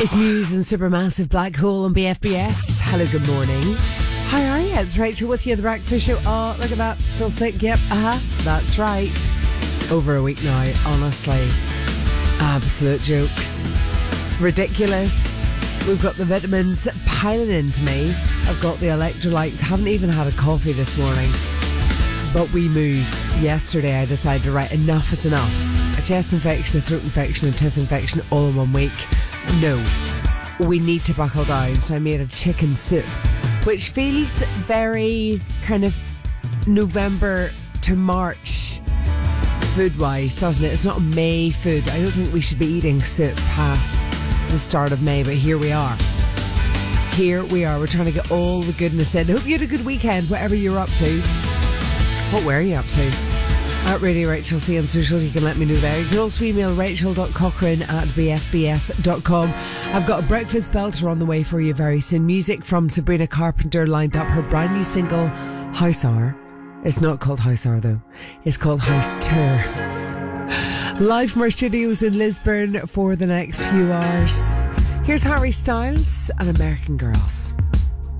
It's Muse and Supermassive Black Hole on BFBS. Hello, good morning. How are you? It's Rachel with you, The Breakfast Show. Oh, look at that. Still sick? Yep. That's right. Over a week now, honestly. Absolute jokes. Ridiculous. We've got the vitamins piling into me. I've got the electrolytes. Haven't even had a coffee this morning. But we moved. Yesterday I decided, right, enough is enough. A chest infection, a throat infection, a tooth infection all in 1 week. No, we need to buckle down. So I made a chicken soup, which feels very kind of November to March food-wise, doesn't it? It's not May food. I don't think we should be eating soup past the start of May, but here we are. Here we are. We're trying to get all the goodness in. Hope you had a good weekend, whatever you're up to. What were you up to? At Radio Rachel C on social, you can let me know there. You can also email rachel.cochran@bfbs.com. I've got a breakfast belter on the way for you very soon. Music from Sabrina Carpenter lined up. Her brand new single, House Hour. It's not called House Hour though. It's called House Tour. Live from our studios in Lisburn for the next few hours. Here's Harry Styles and American Girls.